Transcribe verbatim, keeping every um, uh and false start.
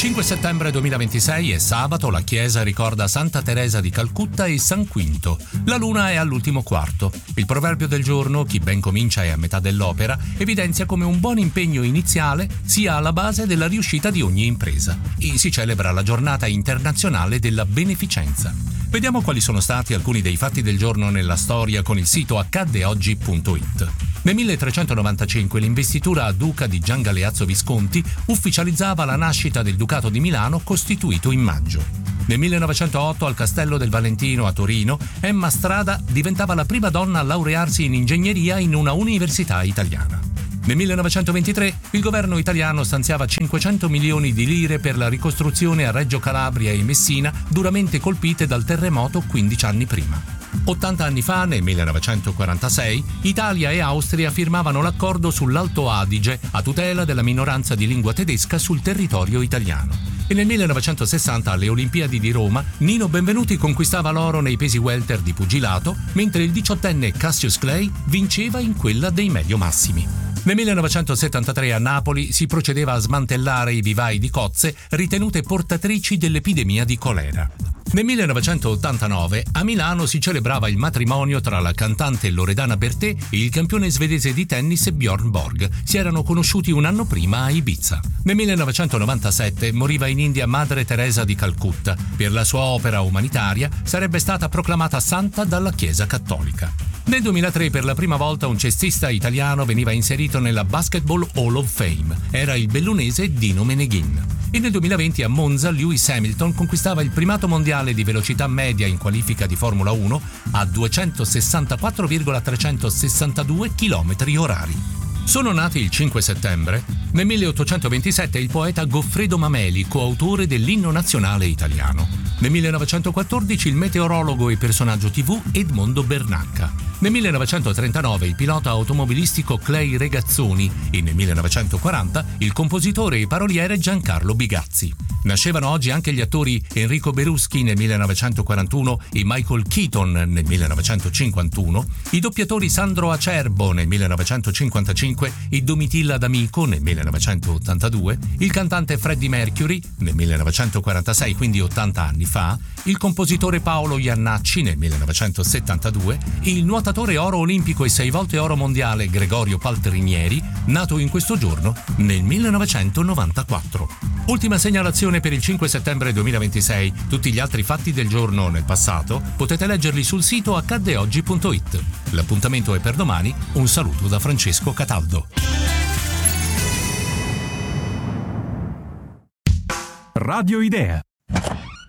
cinque settembre duemilaventisei è sabato, la chiesa ricorda Santa Teresa di Calcutta e San Quinto. La luna è all'ultimo quarto. Il proverbio del giorno, chi ben comincia è a metà dell'opera, evidenzia come un buon impegno iniziale sia alla base della riuscita di ogni impresa. E si celebra la giornata internazionale della beneficenza. Vediamo quali sono stati alcuni dei fatti del giorno nella storia con il sito accadde oggi punto it. Nel milletrecentonovantacinque l'investitura a duca di Gian Galeazzo Visconti ufficializzava la nascita del Ducato di Milano, costituito in maggio. Nel millenovecentootto al Castello del Valentino a Torino, Emma Strada diventava la prima donna a laurearsi in ingegneria in una università italiana. Nel millenovecentoventitré il governo italiano stanziava cinquecento milioni di lire per la ricostruzione a Reggio Calabria e Messina, duramente colpite dal terremoto quindici anni prima. ottanta anni fa, nel millenovecentoquarantasei, Italia e Austria firmavano l'accordo sull'Alto Adige a tutela della minoranza di lingua tedesca sul territorio italiano. E nel millenovecentosessanta alle Olimpiadi di Roma, Nino Benvenuti conquistava l'oro nei pesi welter di pugilato, mentre il diciottenne Cassius Clay vinceva in quella dei medio massimi. Nel millenovecentosettantatré a Napoli si procedeva a smantellare i vivai di cozze ritenute portatrici dell'epidemia di colera. Nel millenovecentottantanove a Milano si celebrava il matrimonio tra la cantante Loredana Bertè e il campione svedese di tennis Björn Borg. Si erano conosciuti un anno prima a Ibiza. Nel millenovecentonovantasette moriva in India Madre Teresa di Calcutta. Per la sua opera umanitaria sarebbe stata proclamata santa dalla Chiesa Cattolica. Nel duemilatré per la prima volta un cestista italiano veniva inserito nella Basketball Hall of Fame. Era il bellunese Dino Meneghin. E nel duemilaventi a Monza Lewis Hamilton conquistava il primato mondiale di velocità media in qualifica di Formula uno a duecentosessantaquattro virgola trecentosessantadue chilometri orari. Sono nati il cinque settembre. Nel milleottocentoventisette il poeta Goffredo Mameli, coautore dell'inno nazionale italiano. Nel millenovecentoquattordici il meteorologo e personaggio tivù Edmondo Bernacca. Nel millenovecentotrentanove il pilota automobilistico Clay Regazzoni e nel millenovecentoquaranta il compositore e paroliere Giancarlo Bigazzi. Nascevano oggi anche gli attori Enrico Beruschi nel millenovecentoquarantuno e Michael Keaton nel millenovecentocinquantuno, i doppiatori Sandro Acerbo nel millenovecentocinquantacinque e Domitilla D'Amico nel millenovecentottantadue, il cantante Freddie Mercury nel millenovecentoquarantasei, quindi ottanta anni fa, il compositore Paolo Iannacci nel millenovecentosettantadue e il nuotatore oro olimpico e sei volte oro mondiale Gregorio Paltrinieri, nato in questo giorno nel millenovecentonovantaquattro. Ultima segnalazione per il cinque settembre duemilaventisei. Tutti gli altri fatti del giorno nel passato potete leggerli sul sito accadde oggi punto it. L'appuntamento è per domani. Un saluto da Francesco Cataldo. Radio Idea.